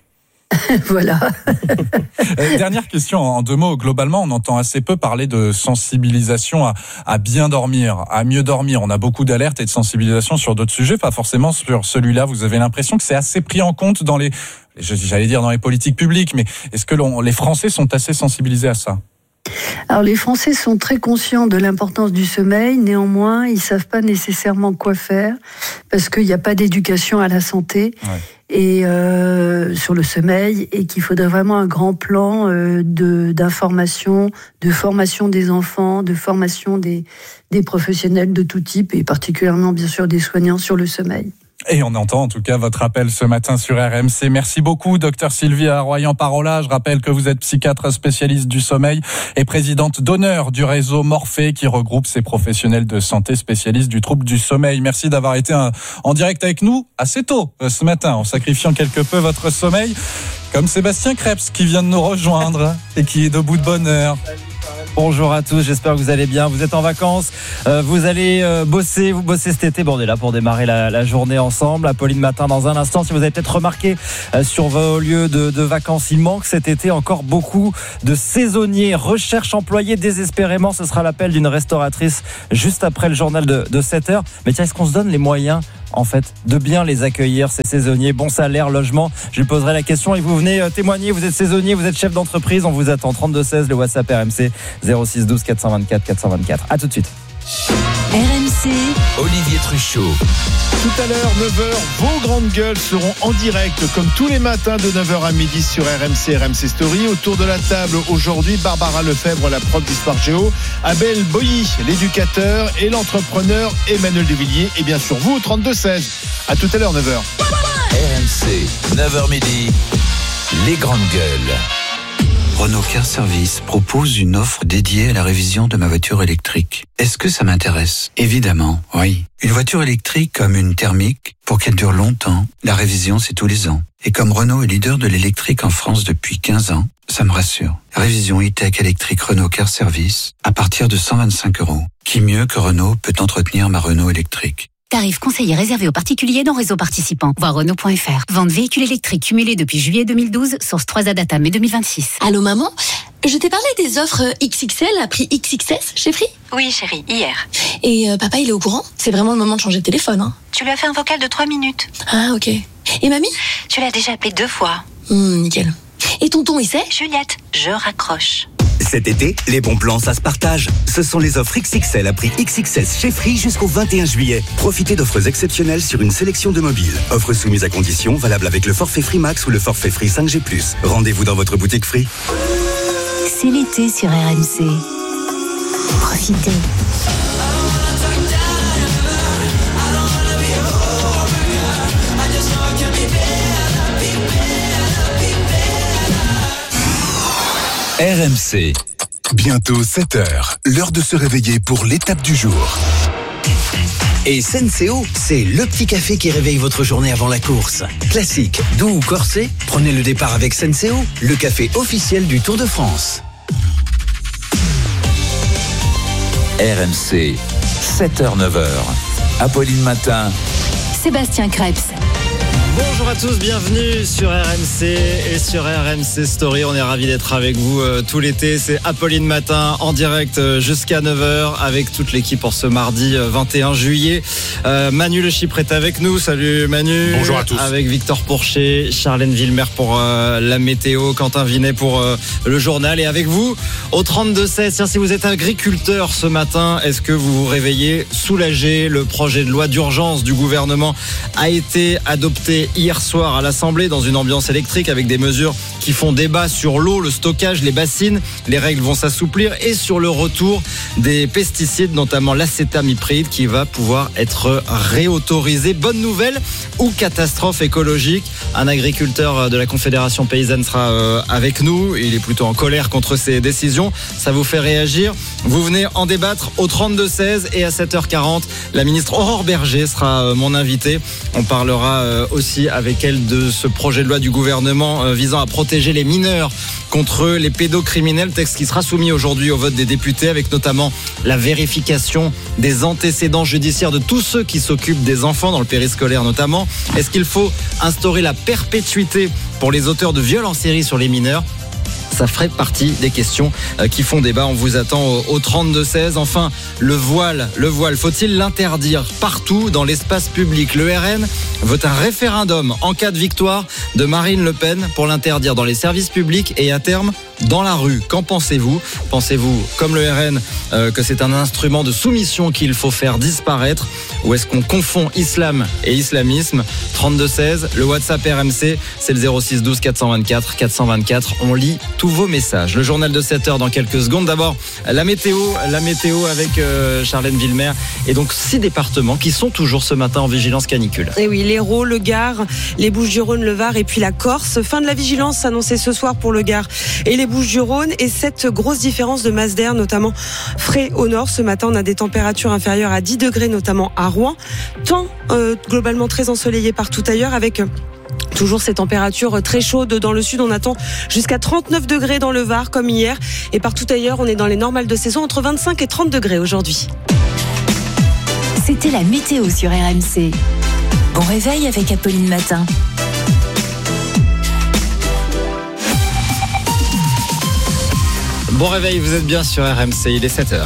Voilà.
Dernière question en 2 mots. Globalement, on entend assez peu parler de sensibilisation à bien dormir, à mieux dormir. On a beaucoup d'alertes et de sensibilisation sur d'autres sujets, pas forcément sur celui-là. Vous avez l'impression que c'est assez pris en compte dans les politiques publiques, mais est-ce que les Français sont assez sensibilisés à ça ?
Alors les Français sont très conscients de l'importance du sommeil, néanmoins ils savent pas nécessairement quoi faire parce qu'il n'y a pas d'éducation à la santé et sur le sommeil, et qu'il faudrait vraiment un grand plan d'information, de formation des enfants, de formation des professionnels de tout type et particulièrement bien sûr des soignants sur le sommeil.
Et on entend en tout cas votre appel ce matin sur RMC. Merci beaucoup, Dr Sylvie Royan-Parola. Je rappelle que vous êtes psychiatre spécialiste du sommeil et présidente d'honneur du réseau Morphée qui regroupe ces professionnels de santé spécialistes du trouble du sommeil. Merci d'avoir été en direct avec nous assez tôt ce matin, en sacrifiant quelque peu votre sommeil, comme Sébastien Krebs qui vient de nous rejoindre et qui est debout de bonne heure.
Bonjour à tous, j'espère que vous allez bien. Vous êtes en vacances, vous allez bosser cet été. Bon, on est là pour démarrer la journée ensemble. Apolline Matin dans un instant. Si vous avez peut-être remarqué sur vos lieux de vacances, il manque cet été encore beaucoup de saisonniers. Recherche employés désespérément, ce sera l'appel d'une restauratrice juste après le journal de 7h. Mais tiens, est-ce qu'on se donne les moyens en fait de bien les accueillir, ces saisonniers? Bon salaire, logement, je lui poserai la question et vous venez témoigner. Vous êtes saisonnier, vous êtes chef d'entreprise, on vous attend. 3216, le WhatsApp RMC 06 12 424 424. À tout de suite.
RMC, Olivier Truchot.
Tout à l'heure, 9h, vos grandes gueules seront en direct comme tous les matins de 9h à midi sur RMC Story. Autour de la table aujourd'hui, Barbara Lefebvre, la prof d'histoire géo, Abel Boilly, l'éducateur, et l'entrepreneur Emmanuel Devilliers, et bien sûr vous au 32-16. À tout à l'heure, 9h.
RMC, 9h midi, les grandes gueules.
Renault Car Service propose une offre dédiée à la révision de ma voiture électrique. Est-ce que ça m'intéresse? Évidemment, oui. Une voiture électrique comme une thermique, pour qu'elle dure longtemps, la révision c'est tous les ans. Et comme Renault est leader de l'électrique en France depuis 15 ans, ça me rassure. Révision e-tech électrique Renault Car Service à partir de 125 €. Qui mieux que Renault peut entretenir ma Renault électrique?
Tarif conseillé réservé aux particuliers dans réseau participant. Voir Renault.fr. Vente véhicule électrique cumulée depuis juillet 2012, source 3A data mai 2026.
Allô maman, je t'ai parlé des offres XXL à prix XXS chez Free?
Oui chérie, hier.
Et papa il est au courant? C'est vraiment le moment de changer de téléphone, hein.
Tu lui as fait un vocal de 3 minutes.
Ah ok. Et mamie?
Tu l'as déjà appelé 2 fois.
Nickel. Et tonton il sait?
Juliette, je raccroche.
Cet été, les bons plans, ça se partage. Ce sont les offres XXL à prix XXS chez Free jusqu'au 21 juillet. Profitez d'offres exceptionnelles sur une sélection de mobiles. Offres soumises à conditions, valables avec le forfait Free Max ou le forfait Free 5G+. Rendez-vous dans votre boutique Free.
C'est l'été sur RMC. Profitez.
RMC.
Bientôt 7h, l'heure de se réveiller pour l'étape du jour.
Et Senseo, c'est le petit café qui réveille votre journée avant la course. Classique, doux ou corsé, prenez le départ avec Senseo, le café officiel du Tour de France.
RMC, 7h-9h. Apolline Matin.
Sébastien Krebs.
Bonjour à tous, bienvenue sur RMC et sur RMC Story. On est ravis d'être avec vous tout l'été. C'est Apolline Matin en direct jusqu'à 9h avec toute l'équipe pour ce mardi 21 juillet. Manu Le Chypre est avec nous. Salut Manu.
Bonjour à tous.
Avec Victor Pourchet, Charlène Villemer pour la météo, Quentin Vinet pour le journal. Et avec vous au 32-16. Tiens, si vous êtes agriculteur ce matin, est-ce que vous vous réveillez soulagé? Le projet de loi d'urgence du gouvernement a été adopté hier soir à l'Assemblée dans une ambiance électrique avec des mesures qui font débat sur l'eau, le stockage, les bassines. Les règles vont s'assouplir et sur le retour des pesticides, notamment l'acétamipride qui va pouvoir être réautorisé. Bonne nouvelle ou catastrophe écologique? Un agriculteur de la Confédération paysanne sera avec nous. Il est plutôt en colère contre ces décisions. Ça vous fait réagir? Vous venez en débattre au 32-16 et à 7h40, la ministre Aurore Berger sera mon invitée. On parlera aussi
aussi avec elle de ce projet de loi du gouvernement visant à protéger les mineurs contre les pédocriminels, texte qui sera soumis aujourd'hui au vote des députés, avec notamment la vérification des antécédents judiciaires de tous ceux qui s'occupent des enfants dans le périscolaire notamment. Est-ce qu'il faut instaurer la perpétuité pour les auteurs de viols en série sur les mineurs ? Ça ferait partie des questions qui font débat. On vous attend au 32-16. Enfin, le voile, faut-il l'interdire partout dans l'espace public ? Le RN veut un référendum en cas de victoire de Marine Le Pen pour l'interdire dans les services publics et à terme dans la rue. Qu'en pensez-vous ? Pensez-vous, comme le RN, que c'est un instrument de soumission qu'il faut faire disparaître ? Ou est-ce qu'on confond islam et islamisme ? 32-16, le WhatsApp RMC, c'est le 06 12 424 424. On lit tous vos messages. Le journal de 7h dans quelques secondes. D'abord, la météo avec Charlène Villemer. Et donc 6 départements qui sont toujours ce matin en vigilance canicule.
Et oui, l'Hérault, le Gard, les Bouches-du-Rhône, le Var et puis la Corse. Fin de la vigilance annoncée ce soir pour le Gard et les Bouches-du-Rhône. Et cette grosse différence de masse d'air, notamment frais au nord. Ce matin, on a des températures inférieures à 10 degrés, notamment à Rouen. Temps globalement très ensoleillé partout ailleurs avec... toujours ces températures très chaudes dans le sud. On attend jusqu'à 39 degrés dans le Var comme hier. Et partout ailleurs, on est dans les normales de saison entre 25 et 30 degrés aujourd'hui.
C'était la météo sur RMC. Bon réveil avec Apolline Matin.
Bon réveil, vous êtes bien sur RMC, il est 7h.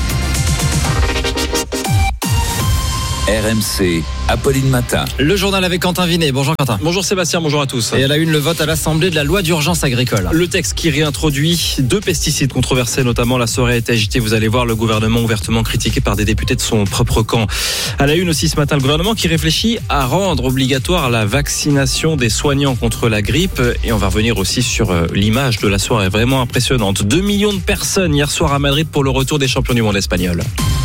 RMC, Apolline Matin.
Le journal avec Quentin Vinet. Bonjour Quentin.
Bonjour Sébastien, bonjour à tous.
Et à la une, le vote à l'Assemblée de la loi d'urgence agricole.
Le texte qui réintroduit 2 pesticides controversés, notamment la soirée a été agitée. Vous allez voir le gouvernement ouvertement critiqué par des députés de son propre camp. À la une aussi ce matin, le gouvernement qui réfléchit à rendre obligatoire la vaccination des soignants contre la grippe. Et on va revenir aussi sur l'image de la soirée vraiment impressionnante. 2 millions de personnes hier soir à Madrid pour le retour des champions du monde espagnols.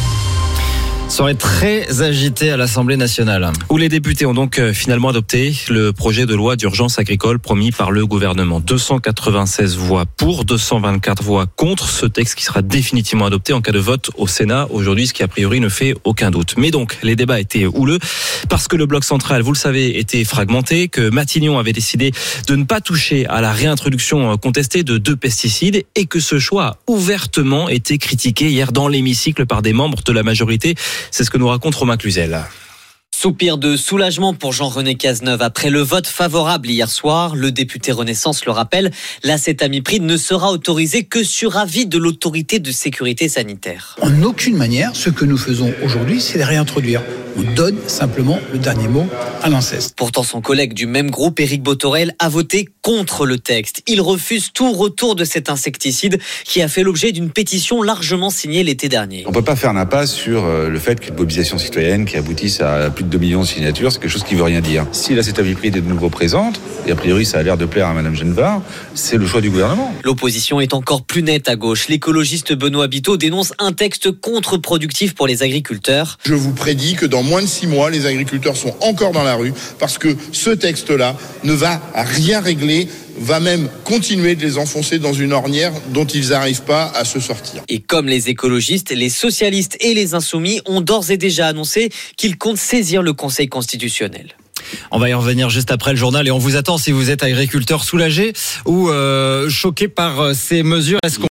Soirée très agitée à l'Assemblée nationale.
Où les députés ont donc finalement adopté le projet de loi d'urgence agricole promis par le gouvernement. 296 voix pour, 224 voix contre. Ce texte qui sera définitivement adopté en cas de vote au Sénat aujourd'hui, ce qui a priori ne fait aucun doute. Mais donc, les débats étaient houleux parce que le bloc central, vous le savez, était fragmenté, que Matignon avait décidé de ne pas toucher à la réintroduction contestée de 2 pesticides et que ce choix a ouvertement été critiqué hier dans l'hémicycle par des membres de la majorité. C'est ce que nous raconte Romain Cluzel.
Soupir de soulagement pour Jean-René Cazeneuve. Après le vote favorable hier soir, le député Renaissance le rappelle, l'acétamipride ne sera autorisé que sur avis de l'autorité de sécurité sanitaire.
En aucune manière, ce que nous faisons aujourd'hui, c'est de réintroduire. On donne simplement le dernier mot à l'ANSES.
Pourtant, son collègue du même groupe, Éric Botorel, a voté contre le texte. Il refuse tout retour de cet insecticide qui a fait l'objet d'une pétition largement signée l'été dernier.
On ne peut pas faire l'impasse sur le fait qu'une mobilisation citoyenne qui aboutisse à plus de 2 millions de signatures, c'est quelque chose qui ne veut rien dire. Si l'acétamipride est de nouveau présente, et a priori ça a l'air de plaire à Mme Genevard, c'est le choix du gouvernement.
L'opposition est encore plus nette à gauche. L'écologiste Benoît Biteau dénonce un texte contre-productif pour les agriculteurs.
Je vous prédis que dans moins de 6 mois, les agriculteurs sont encore dans la rue parce que ce texte-là ne va rien régler, va même continuer de les enfoncer dans une ornière dont ils n'arrivent pas à se sortir.
Et comme les écologistes, les socialistes et les insoumis ont d'ores et déjà annoncé qu'ils comptent saisir le Conseil constitutionnel.
On va y revenir juste après le journal et on vous attend si vous êtes agriculteur soulagé ou choqué par ces mesures. Est-ce qu'on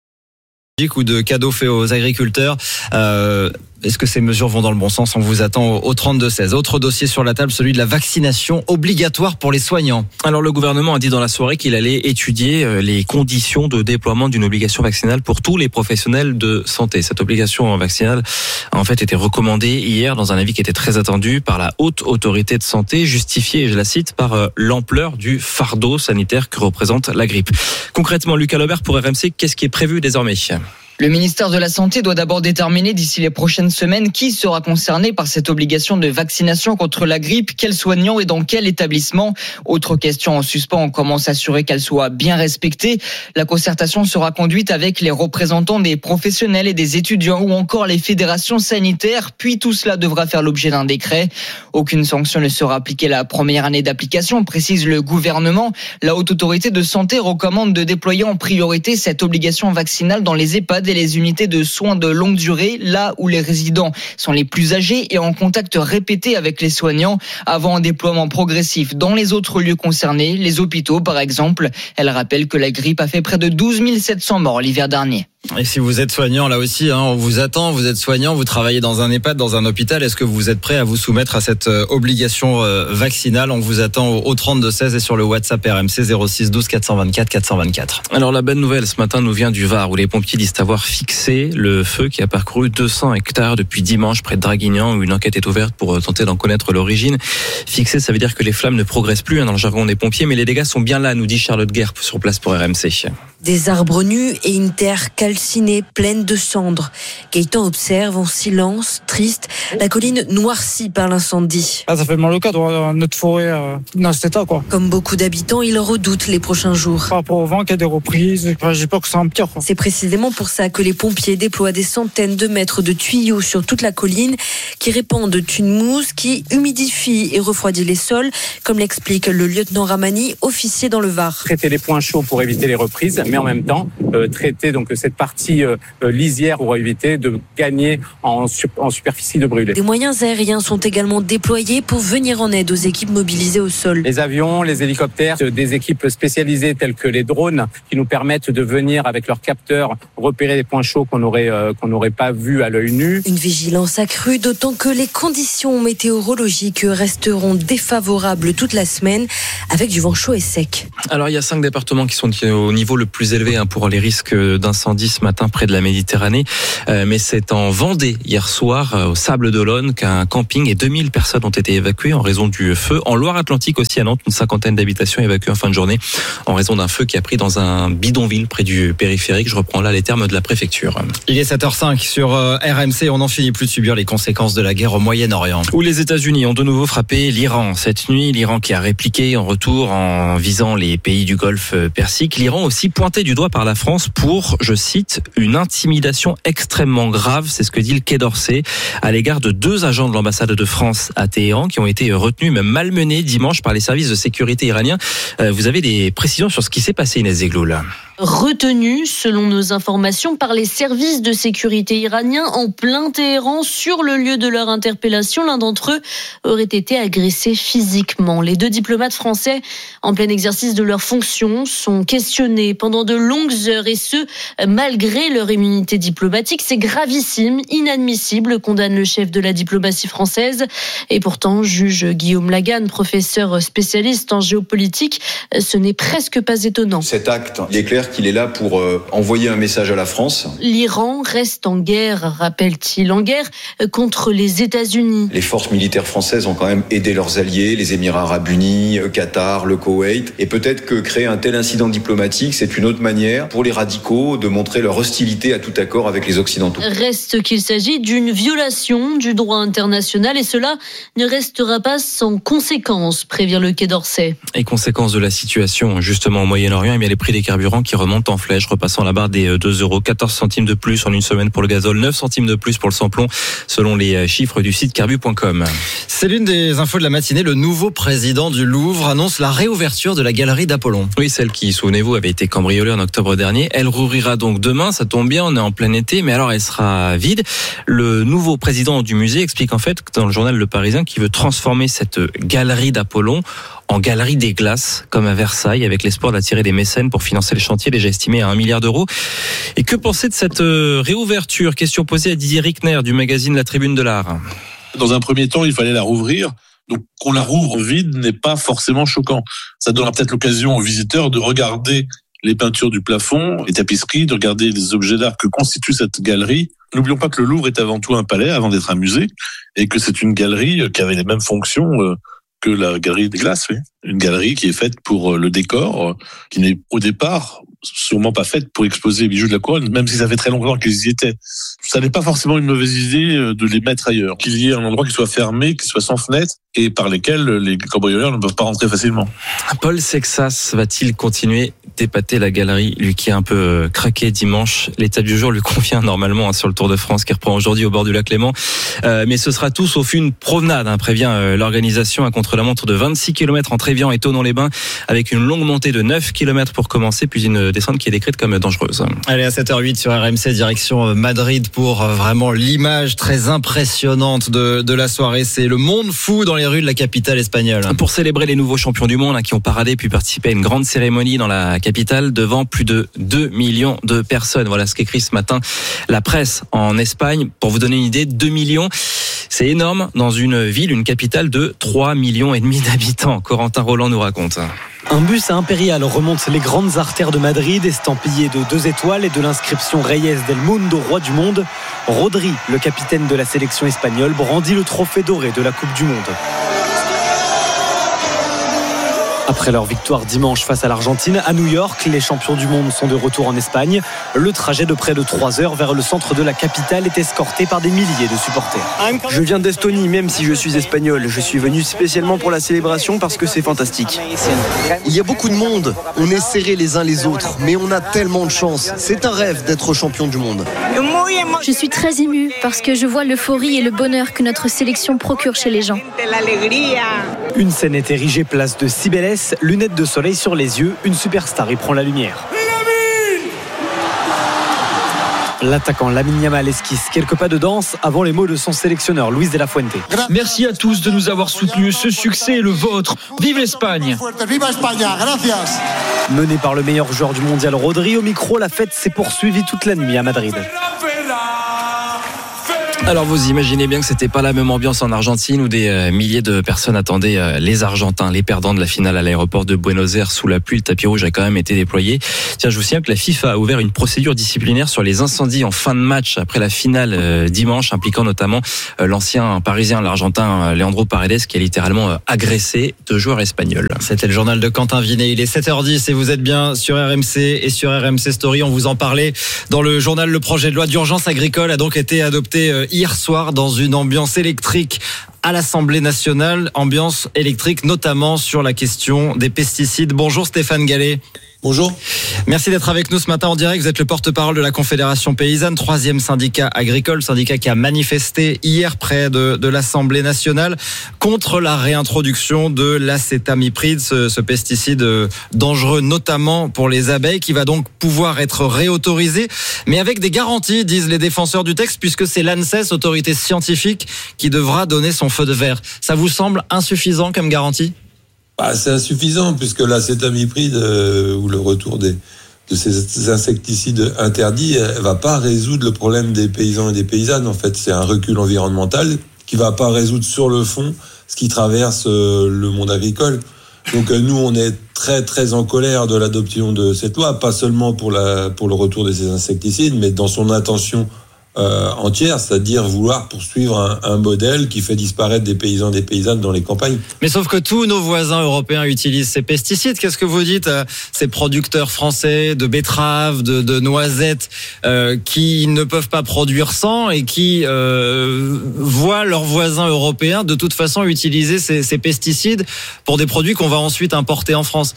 ou de cadeaux faits aux agriculteurs Est-ce que ces mesures vont dans le bon sens ? On vous attend au 32-16. Autre dossier sur la table, celui de la vaccination obligatoire pour les soignants.
Alors le gouvernement a dit dans la soirée qu'il allait étudier les conditions de déploiement d'une obligation vaccinale pour tous les professionnels de santé. Cette obligation vaccinale a en fait été recommandée hier dans un avis qui était très attendu par la haute autorité de santé, justifiée, je la cite, par l'ampleur du fardeau sanitaire que représente la grippe. Concrètement, Lucas Lebert pour RMC, qu'est-ce qui est prévu désormais ?
Le ministère de la Santé doit d'abord déterminer d'ici les prochaines semaines qui sera concerné par cette obligation de vaccination contre la grippe, quels soignants et dans quel établissement. Autre question en suspens, comment s'assurer qu'elle soit bien respectée. La concertation sera conduite avec les représentants des professionnels et des étudiants ou encore les fédérations sanitaires, puis tout cela devra faire l'objet d'un décret. Aucune sanction ne sera appliquée la première année d'application, précise le gouvernement. La haute autorité de santé recommande de déployer en priorité cette obligation vaccinale dans les EHPAD EHPAD et les unités de soins de longue durée, là où les résidents sont les plus âgés et en contact répété avec les soignants, avant un déploiement progressif dans les autres lieux concernés, les hôpitaux par exemple. Elle rappelle que la grippe a fait près de 12 700 morts l'hiver dernier.
Et si vous êtes soignant, là aussi, on vous attend, vous êtes soignant, vous travaillez dans un EHPAD, dans un hôpital, est-ce que vous êtes prêt à vous soumettre à cette obligation vaccinale? On vous attend au 32-16 et sur le WhatsApp RMC 06 12 424 424.
Alors la bonne nouvelle ce matin nous vient du Var, où les pompiers disent avoir fixé le feu qui a parcouru 200 hectares depuis dimanche près de Draguignan, où une enquête est ouverte pour tenter d'en connaître l'origine. Fixé, ça veut dire que les flammes ne progressent plus dans le jargon des pompiers, mais les dégâts sont bien là, nous dit Charlotte Guerre sur place pour RMC.
Des arbres nus et une terre calcinée pleine de cendres. Gaëtan observe en silence, triste, la colline noircie par l'incendie.
Ah, ça fait mal au cœur de voir notre forêt dans cet état, quoi.
Comme beaucoup d'habitants, il redoute les prochains jours.
Par rapport au vent, qu'il y a des reprises, j'ai peur que ça empire, quoi.
C'est précisément pour ça que les pompiers déploient des centaines de mètres de tuyaux sur toute la colline qui répandent une mousse qui humidifie et refroidit les sols, comme l'explique le lieutenant Ramani, officier dans le Var.
Traiter les points chauds pour éviter les reprises, mais en même temps traiter donc cette partie lisière pour éviter de gagner en superficie de brûlés.
Des moyens aériens sont également déployés pour venir en aide aux équipes mobilisées au sol.
Les avions, les hélicoptères, des équipes spécialisées telles que les drones qui nous permettent de venir avec leurs capteurs repérer des points chauds qu'on n'aurait pas vus à l'œil nu.
Une vigilance accrue, d'autant que les conditions météorologiques resteront défavorables toute la semaine avec du vent chaud et sec.
Alors il y a 5 départements qui sont au niveau le plus élevé pour les risques d'incendie ce matin près de la Méditerranée. Mais c'est en Vendée hier soir, au Sable d'Olonne, qu'un camping et 2000 personnes ont été évacuées en raison du feu. En Loire-Atlantique aussi, à Nantes, une 50aine d'habitations évacuées en fin de journée en raison d'un feu qui a pris dans un bidonville près du périphérique. Je reprends là les termes de la préfecture.
Il est 7h05 sur RMC. On n'en finit plus de subir les conséquences de la guerre au Moyen-Orient.
Où les États-Unis ont de nouveau frappé l'Iran. Cette nuit, l'Iran qui a répliqué en retour en visant les pays du Golfe Persique. L'Iran aussi pointé du doigt par la France pour, je cite, une intimidation extrêmement grave, c'est ce que dit le Quai d'Orsay, à l'égard de 2 agents de l'ambassade de France à Téhéran qui ont été retenus, même malmenés dimanche par les services de sécurité iraniens. Vous avez des précisions sur ce qui s'est passé, Inès Zegloul?
Retenus, selon nos informations, par les services de sécurité iraniens en plein Téhéran. Sur le lieu de leur interpellation, l'un d'entre eux aurait été agressé physiquement. Les 2 diplomates français, en plein exercice de leurs fonctions, sont questionnés pendant de longues heures, et ce, malgré leur immunité diplomatique. C'est gravissime, inadmissible, condamne le chef de la diplomatie française. Et pourtant, juge Guillaume Laganne, professeur spécialiste en géopolitique, ce n'est presque pas étonnant.
Cet acte, il est clair qu'il est là pour envoyer un message à la France.
L'Iran reste en guerre, rappelle-t-il, en guerre contre les États-Unis.
Les forces militaires françaises ont quand même aidé leurs alliés, les Émirats Arabes Unis, Qatar, le Koweït. Et peut-être que créer un tel incident diplomatique, c'est une autre manière pour les radicaux de montrer leur hostilité à tout accord avec les Occidentaux.
Reste qu'il s'agit d'une violation du droit international, et cela ne restera pas sans conséquences, prévient le Quai d'Orsay.
Et conséquence de la situation justement au Moyen-Orient, eh bien les prix des carburants qui remontent en flèche, repassant la barre des 2 €, 14 centimes de plus en une semaine pour le gazole, 9 centimes de plus pour le samplon, selon les chiffres du site carbu.com.
C'est l'une des infos de la matinée. Le nouveau président du Louvre annonce la réouverture de la galerie d'Apollon.
Oui, celle qui, souvenez-vous, avait été cambriolée en octobre dernier. Elle rouvrira donc demain, ça tombe bien, on est en plein été, mais alors elle sera vide. Le nouveau président du musée explique en fait dans le journal Le Parisien qu'il veut transformer cette galerie d'Apollon en galerie des glaces, comme à Versailles, avec l'espoir d'attirer des mécènes pour financer le chantier déjà estimé à 1 milliard d'euros. Et que penser de cette réouverture? Question posée à Didier Rickner du magazine La Tribune de l'Art.
Dans un premier temps, il fallait la rouvrir. Donc qu'on la rouvre vide n'est pas forcément choquant. Ça donnera peut-être l'occasion aux visiteurs de regarder les peintures du plafond, les tapisseries, de regarder les objets d'art que constitue cette galerie. N'oublions pas que le Louvre est avant tout un palais, avant d'être un musée, et que c'est une galerie qui avait les mêmes fonctions que la galerie des glaces. Oui. Une galerie qui est faite pour le décor, qui n'est au départ sûrement pas faite pour exposer les bijoux de la couronne, même si ça fait très longtemps qu'ils y étaient. Ça n'est pas forcément une mauvaise idée de les mettre ailleurs. Qu'il y ait un endroit qui soit fermé, qui soit sans fenêtre, et par lesquels les cambrioleurs ne peuvent pas rentrer facilement.
Paul Sexas va-t-il continuer d'épater la galerie, lui qui a un peu craqué dimanche? L'étape du jour lui convient normalement sur le Tour de France qui reprend aujourd'hui au bord du lac Léman. Mais ce sera tout sauf une promenade, prévient l'organisation, à contre-la-montre de 26 km entre Évian et Thonon-les-Bains, avec une longue montée de 9 km pour commencer, puis une descente qui est décrite comme dangereuse.
Allez, à 7h08 sur RMC, direction Madrid pour vraiment l'image très impressionnante de la soirée. C'est le monde fou dans les rues de la capitale espagnole.
Pour célébrer les nouveaux champions du monde qui ont paradé puis participé à une grande cérémonie dans la capitale devant plus de 2 millions de personnes. Voilà ce qu'écrit ce matin la presse en Espagne. Pour vous donner une idée, 2 millions, c'est énorme dans une ville, une capitale de 3,5 millions d'habitants. Corentin Roland nous raconte.
Un bus à Impérial remonte les grandes artères de Madrid, estampillé de 2 étoiles et de l'inscription Reyes del Mundo, roi du monde. Rodri, le capitaine de la sélection espagnole, brandit le trophée doré de la Coupe du Monde. Après leur victoire dimanche face à l'Argentine, à New York, les champions du monde sont de retour en Espagne. Le trajet de près de 3 heures vers le centre de la capitale est escorté par des milliers de supporters.
Je viens d'Estonie, même si je suis espagnol. Je suis venu spécialement pour la célébration parce que c'est fantastique.
Il y a beaucoup de monde. On est serrés les uns les autres, mais on a tellement de chance. C'est un rêve d'être champion du monde.
Je suis très émue parce que je vois l'euphorie et le bonheur que notre sélection procure chez les gens.
Une scène est érigée place de Cibeles, lunettes de soleil sur les yeux, une superstar y prend la lumière. L'attaquant Lamine Yamal esquisse quelques pas de danse avant les mots de son sélectionneur Luis de la Fuente.
Merci à tous de nous avoir soutenus, ce succès est le vôtre. Vive l'Espagne!
Mené par le meilleur joueur du mondial Rodri, au micro, la fête s'est poursuivie toute la nuit à Madrid.
Alors vous imaginez bien que c'était pas la même ambiance en Argentine où des milliers de personnes attendaient les Argentins, les perdants de la finale à l'aéroport de Buenos Aires sous la pluie. Le tapis rouge a quand même été déployé. Tiens, je vous signale que la FIFA a ouvert une procédure disciplinaire sur les incendies en fin de match après la finale dimanche, impliquant notamment l'ancien parisien, l'Argentin Leandro Paredes, qui a littéralement agressé 2 joueurs espagnols.
C'était le journal de Quentin Vinet. Il est 7h10 et vous êtes bien sur RMC et sur RMC Story. On vous en parlait dans le journal. Le projet de loi d'urgence agricole a donc été adopté hier soir dans une ambiance électrique à l'Assemblée nationale, ambiance électrique notamment sur la question des pesticides. Bonjour Stéphane Gallet.
Bonjour.
Merci d'être avec nous ce matin en direct. Vous êtes le porte-parole de la Confédération Paysanne, 3e syndicat agricole, syndicat qui a manifesté hier près de l'Assemblée nationale contre la réintroduction de l'acétamipride, ce pesticide dangereux notamment pour les abeilles, qui va donc pouvoir être réautorisé, mais avec des garanties, disent les défenseurs du texte, puisque c'est l'ANSES, autorité scientifique, qui devra donner son feu de vert. Ça vous semble insuffisant comme garantie ?
C'est insuffisant puisque l'acétamipride ou le retour de ces insecticides interdits va pas résoudre le problème des paysans et des paysannes. En fait, c'est un recul environnemental qui va pas résoudre sur le fond ce qui traverse le monde agricole. Donc nous, on est très très en colère de l'adoption de cette loi, pas seulement pour le retour de ces insecticides, mais dans son intention entière, c'est-à-dire vouloir poursuivre un modèle qui fait disparaître des paysans et des paysannes dans les campagnes.
Mais sauf que tous nos voisins européens utilisent ces pesticides. Qu'est-ce que vous dites à ces producteurs français de betteraves, de noisettes qui ne peuvent pas produire sans et qui voient leurs voisins européens de toute façon utiliser ces pesticides pour des produits qu'on va ensuite importer en France?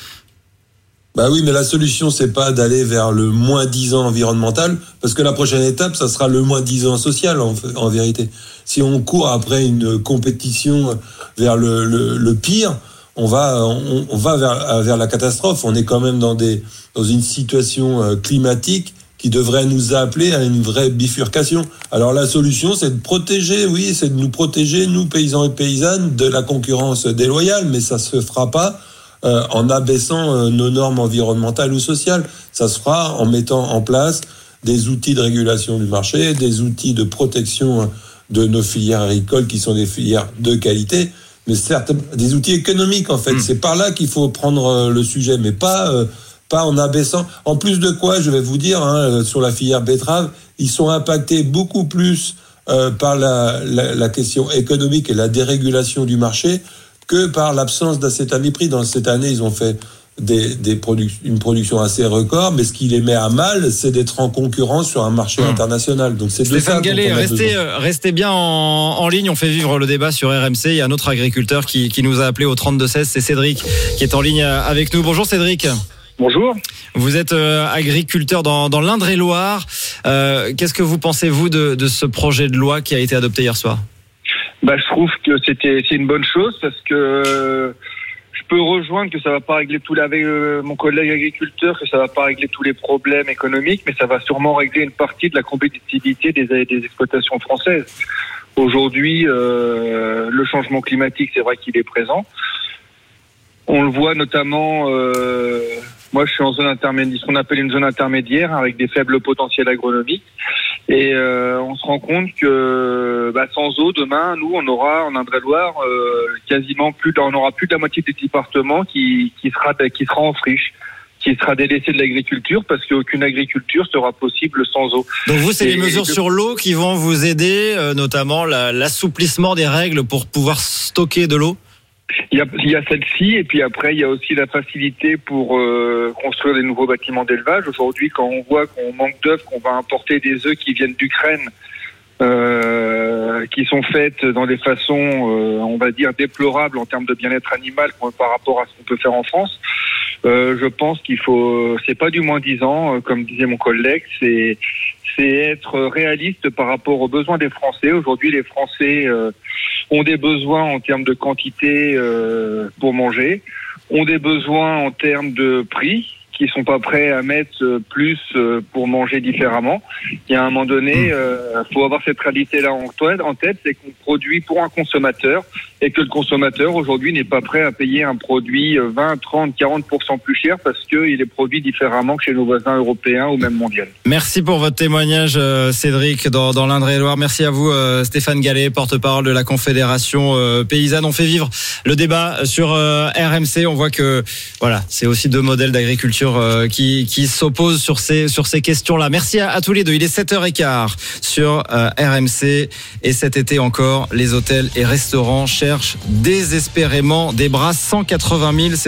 Oui, mais la solution, c'est pas d'aller vers le moins 10 ans environnemental, parce que la prochaine étape, ça sera le moins 10 ans social, en vérité. Si on court après une compétition vers le pire, on va vers la catastrophe. On est quand même dans une situation climatique qui devrait nous appeler à une vraie bifurcation. Alors la solution, c'est de nous protéger, nous, paysans et paysannes, de la concurrence déloyale, mais ça se fera pas en abaissant nos normes environnementales ou sociales. Ça se fera en mettant en place des outils de régulation du marché, des outils de protection de nos filières agricoles qui sont des filières de qualité, mais certes des outils économiques en fait. C'est par là qu'il faut prendre le sujet, mais pas en abaissant. En plus de quoi, je vais vous dire, sur la filière betterave, ils sont impactés beaucoup plus par la question économique et la dérégulation du marché que par l'absence d'acétamipride. Dans cette année, ils ont fait une production assez record, mais ce qui les met à mal, c'est d'être en concurrence sur un marché international. Donc c'est
Stéphane Gallet, restez bien en ligne. On fait vivre le débat sur RMC. Il y a un autre agriculteur qui nous a appelé au 32-16, c'est Cédric qui est en ligne avec nous. Bonjour Cédric.
Bonjour.
Vous êtes agriculteur dans l'Indre-et-Loire. Qu'est-ce que vous pensez, vous, de ce projet de loi qui a été adopté hier soir ?
Je trouve que c'est une bonne chose parce que je
peux rejoindre que ça va pas régler avec mon collègue agriculteur, que ça va pas régler tous les problèmes économiques, mais ça va sûrement régler une partie de la compétitivité des exploitations françaises. Aujourd'hui, le changement climatique, c'est vrai qu'il est présent. On le voit notamment, moi je suis en zone intermédiaire, ce qu'on appelle une zone intermédiaire avec des faibles potentiels agronomiques. Et on se rend compte que sans eau, demain, nous, on aura en Indre-et-Loire quasiment on aura plus de la moitié des départements qui sera en friche, qui sera délaissé de l'agriculture parce qu'aucune agriculture sera possible sans eau.
Donc vous, c'est les mesures sur l'eau qui vont vous aider, notamment l'assouplissement des règles pour pouvoir stocker de l'eau?
Il y a celle-ci, et puis après il y a aussi la facilité pour construire des nouveaux bâtiments d'élevage. Aujourd'hui, quand on voit qu'on manque d'œufs, qu'on va importer des œufs qui viennent d'Ukraine, qui sont faites dans des façons, on va dire, déplorables en termes de bien-être animal par rapport à ce qu'on peut faire en France. Je pense c'est pas du moins 10 ans, comme disait mon collègue, c'est être réaliste par rapport aux besoins des Français. Aujourd'hui, les Français ont des besoins en termes de quantité pour manger, ont des besoins en termes de prix, qui sont pas prêts à mettre plus pour manger différemment. Il y a un moment donné, faut avoir cette réalité-là en tête, c'est qu'on produit pour un consommateur et que le consommateur aujourd'hui n'est pas prêt à payer un produit 20, 30, 40% plus cher parce qu'il est produit différemment que chez nos voisins européens ou même mondiaux.
Merci pour votre témoignage, Cédric, dans l'Indre-et-Loire. Merci à vous, Stéphane Gallet, porte-parole de la Confédération paysanne. On fait vivre le débat sur RMC. On voit que voilà, c'est aussi deux modèles d'agriculture qui s'opposent sur ces questions-là. Merci à tous les deux. Il est 7h15 sur RMC et cet été encore, les hôtels et restaurants cherchent désespérément des bras. 180 000